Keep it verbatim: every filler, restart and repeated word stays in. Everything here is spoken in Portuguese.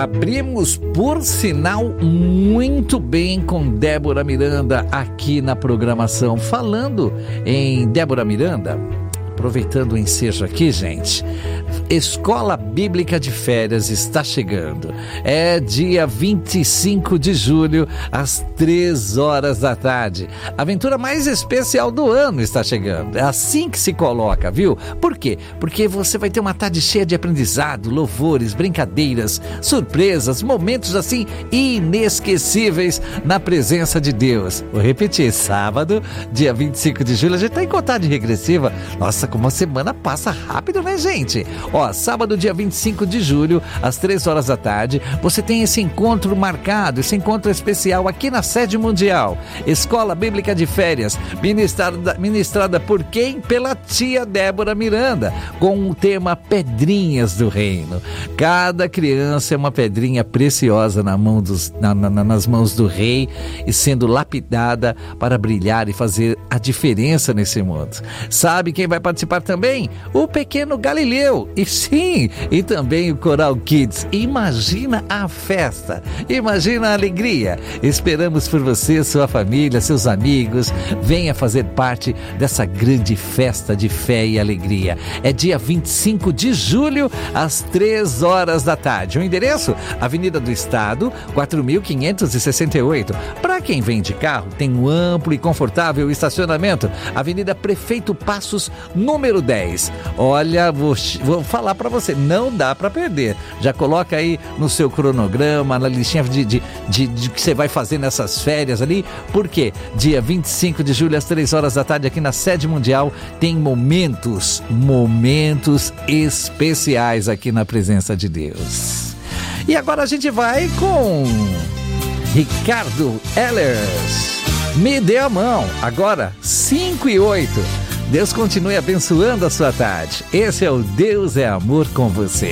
Abrimos, por sinal, muito bem com Débora Miranda aqui na programação. Falando em Débora Miranda, aproveitando o ensejo aqui, gente, Escola Bíblica de Férias está chegando. É dia vinte e cinco de julho, às três horas da tarde. A aventura mais especial do ano está chegando. É assim que se coloca, viu? Por quê? Porque você vai ter uma tarde cheia de aprendizado, louvores, brincadeiras, surpresas, momentos assim inesquecíveis na presença de Deus. Vou repetir, sábado, dia vinte e cinco de julho, a gente está em contagem regressiva. Nossa, como a semana passa rápido, né, gente? Ó, sábado, dia vinte e cinco de julho, às três horas da tarde, você tem esse encontro marcado, esse encontro especial aqui na sede mundial. Escola Bíblica de Férias, ministrada, ministrada por quem? Pela tia Débora Miranda, com o tema Pedrinhas do Reino. Cada criança é uma pedrinha preciosa na mão dos, na, na, nas mãos do rei e sendo lapidada para brilhar e fazer a diferença nesse mundo. Sabe quem vai participar também? O pequeno Galileu. E sim, e também o Coral Kids. Imagina a festa, imagina a alegria. Esperamos por você, sua família, seus amigos. Venha fazer parte dessa grande festa de fé e alegria. É dia vinte e cinco de julho, às três horas da tarde. O endereço? Avenida do Estado, quatro mil quinhentos e sessenta e oito. Para quem vem de carro, tem um amplo e confortável estacionamento. Avenida Prefeito Passos, número dez. Olha, vou, vou falar para você, não dá para perder. Já coloca aí no seu cronograma, na listinha de, de, de, de que você vai fazer nessas férias ali, porque dia vinte e cinco de julho, às três horas da tarde, aqui na sede mundial, tem momentos, momentos especiais aqui na presença de Deus. E agora a gente vai com Ricardo Ehlers. Me dê a mão, agora cinco e oito. Deus continue abençoando a sua tarde. Esse é o Deus é Amor com você.